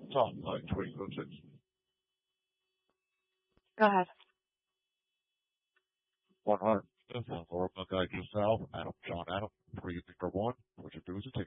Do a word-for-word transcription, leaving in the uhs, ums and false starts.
Top nine twenty-four six. Go ahead. one hundred. This is Laura Buckeye yourself, Adam John Adam. Three Victor one. What you do is you take